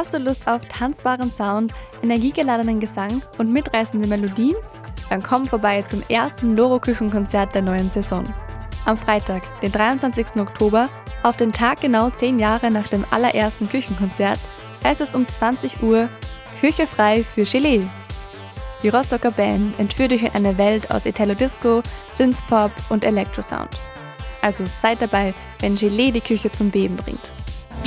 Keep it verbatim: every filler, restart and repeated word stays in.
Hast du Lust auf tanzbaren Sound, energiegeladenen Gesang und mitreißende Melodien? Dann komm vorbei zum ersten Loro-Küchenkonzert der neuen Saison. Am Freitag, den dreiundzwanzigsten Oktober, auf den Tag genau zehn Jahre nach dem allerersten Küchenkonzert, heißt es um zwanzig Uhr Küche frei für Gelee. Die Rostocker Band entführt dich in eine Welt aus Italo-Disco, Synthpop und Elektrosound. Also seid dabei, wenn Gelee die Küche zum Beben bringt.